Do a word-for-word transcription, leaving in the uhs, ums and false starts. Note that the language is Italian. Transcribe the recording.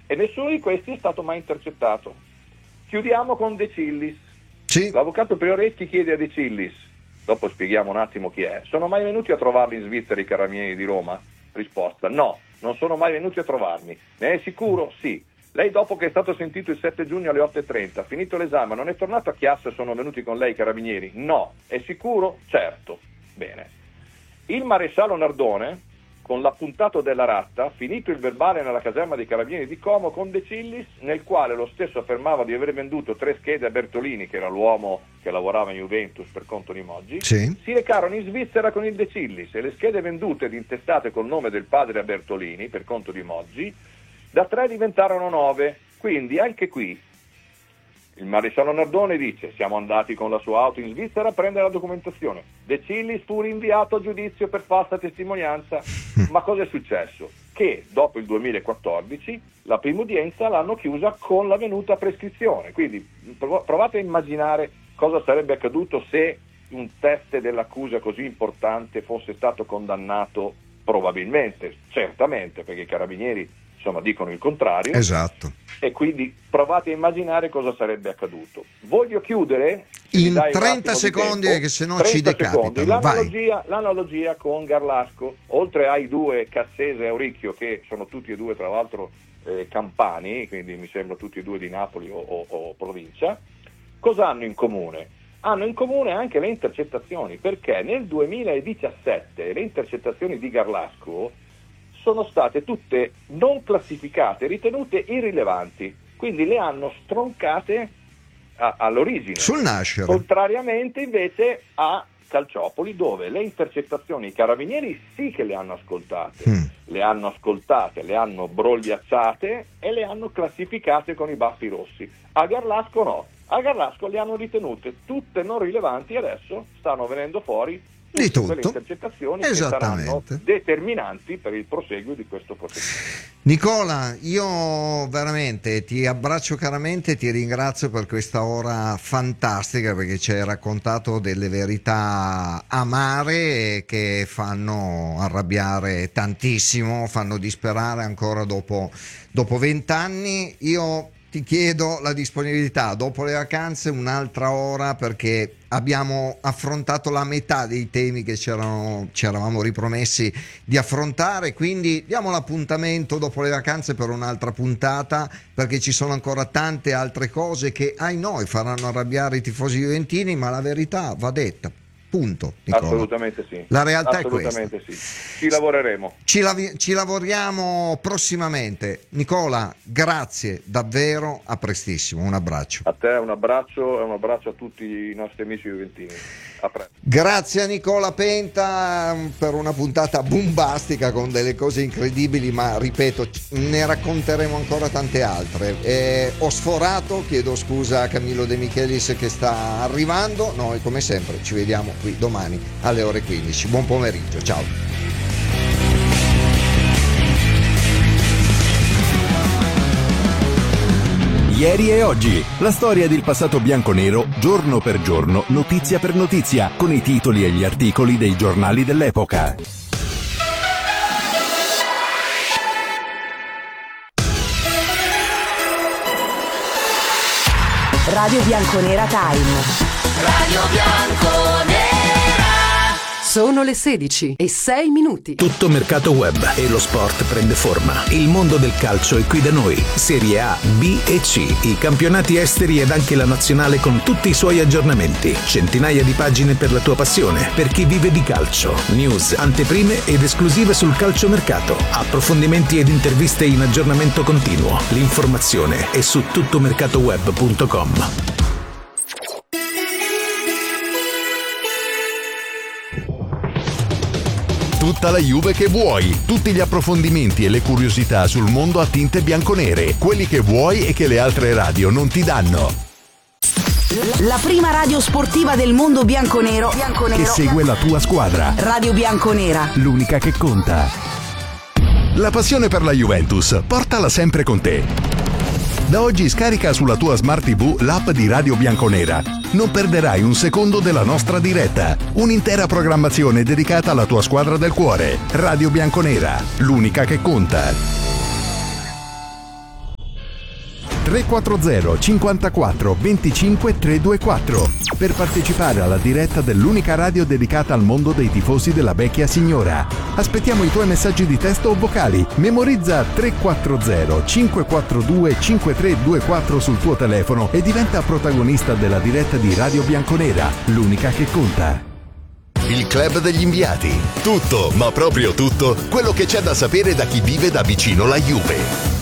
e nessuno di questi è stato mai intercettato. Chiudiamo con De Cillis. Sì. L'avvocato Prioreschi chiede a De Cillis, dopo spieghiamo un attimo chi è: sono mai venuti a trovarli in Svizzera i carabinieri di Roma? Risposta: no, non sono mai venuti a trovarmi. Ne è sicuro? Sì. Lei, dopo che è stato sentito il sette giugno alle otto e trenta, finito l'esame, non è tornato a Chiasso e sono venuti con lei i carabinieri? No. È sicuro? Certo. Bene. Il maresciallo Nardone, con l'appuntato della ratta, finito il verbale nella caserma dei carabinieri di Como con De Cillis, nel quale lo stesso affermava di aver venduto tre schede a Bertolini, che era l'uomo che lavorava in Juventus per conto di Moggi, sì. Si recarono in Svizzera con il De Cillis e le schede vendute ed intestate col nome del padre a Bertolini per conto di Moggi da tre diventarono nove. Quindi anche qui il maresciallo Nardone dice: siamo andati con la sua auto in Svizzera a prendere la documentazione. De Cillis fu rinviato a giudizio per falsa testimonianza. Ma cosa è successo? Che dopo il duemilaquattordici la prima udienza l'hanno chiusa con la venuta prescrizione. Quindi provate a immaginare cosa sarebbe accaduto se un teste dell'accusa così importante fosse stato condannato, probabilmente, certamente, perché i carabinieri insomma dicono il contrario. Esatto. E quindi provate a immaginare cosa sarebbe accaduto. Voglio chiudere in trenta secondi, che se no ci decapitano. L'analogia, l'analogia con Garlasco, oltre ai due Cassese e Auricchio, che sono tutti e due tra l'altro eh, campani, quindi mi sembra tutti e due di Napoli o, o, o provincia, cosa hanno in comune? Hanno in comune anche le intercettazioni, perché nel duemiladiciassette le intercettazioni di Garlasco sono state tutte non classificate, ritenute irrilevanti, quindi le hanno stroncate a, all'origine. Sul nascere. Contrariamente invece a Calciopoli, dove le intercettazioni, i carabinieri sì che le hanno ascoltate, mm. le hanno ascoltate, le hanno brogliacciate e le hanno classificate con i baffi rossi. A Garlasco no, a Garlasco le hanno ritenute tutte non rilevanti e adesso stanno venendo fuori di tutto. Quelle intercettazioni che saranno determinanti per il proseguo di questo procedimento. Nicola, io veramente ti abbraccio caramente, ti ringrazio per questa ora fantastica, perché ci hai raccontato delle verità amare che fanno arrabbiare tantissimo, fanno disperare ancora dopo dopo vent'anni. Io ti chiedo la disponibilità dopo le vacanze, un'altra ora, perché abbiamo affrontato la metà dei temi che c'erano, ci eravamo ripromessi di affrontare, quindi diamo l'appuntamento dopo le vacanze per un'altra puntata, perché ci sono ancora tante altre cose che ai noi faranno arrabbiare i tifosi juventini, ma la verità va detta. Punto, Nicola. Assolutamente sì. La realtà Assolutamente è questa. Sì. Ci lavoreremo. Ci, lavi- ci lavoriamo prossimamente. Nicola, grazie davvero, a prestissimo. Un abbraccio. A te un abbraccio e un abbraccio a tutti i nostri amici juventini. A presto. Grazie a Nicola Penta per una puntata bombastica con delle cose incredibili, ma ripeto, ne racconteremo ancora tante altre. Eh, ho sforato, chiedo scusa a Camillo De Michelis che sta arrivando. Noi come sempre ci vediamo qui domani alle ore quindici. Buon pomeriggio, ciao. Ieri e oggi, la storia del passato bianconero, giorno per giorno, notizia per notizia, con i titoli e gli articoli dei giornali dell'epoca. Radio Bianconera Time. Radio Bianconera. Sono le sedici e sei minuti. Tutto mercato web e lo sport prende forma. Il mondo del calcio è qui da noi. Serie A, B e C, i campionati esteri ed anche la nazionale con tutti i suoi aggiornamenti. Centinaia di pagine per la tua passione, per chi vive di calcio. News, anteprime ed esclusive sul calciomercato. Approfondimenti ed interviste in aggiornamento continuo. L'informazione è su tuttomercatoweb punto com. Tutta la Juve che vuoi, tutti gli approfondimenti e le curiosità sul mondo a tinte bianconere, quelli che vuoi e che le altre radio non ti danno. La prima radio sportiva del mondo bianconero, bianconero che segue la tua squadra. Radio Bianconera, l'unica che conta. La passione per la Juventus, portala sempre con te. Da oggi scarica sulla tua Smart tivù l'app di Radio Bianconera. Non perderai un secondo della nostra diretta. Un'intera programmazione dedicata alla tua squadra del cuore. Radio Bianconera, l'unica che conta. tre quattro zero cinquantaquattro venticinque trecentoventiquattro per partecipare alla diretta dell'unica radio dedicata al mondo dei tifosi della vecchia signora. Aspettiamo i tuoi messaggi di testo o vocali. Memorizza tre quattro zero cinque quattro due cinque tre due quattro sul tuo telefono e diventa protagonista della diretta di Radio Bianconera, l'unica che conta. Il Club degli Inviati. Tutto, ma proprio tutto, quello che c'è da sapere da chi vive da vicino la Juve.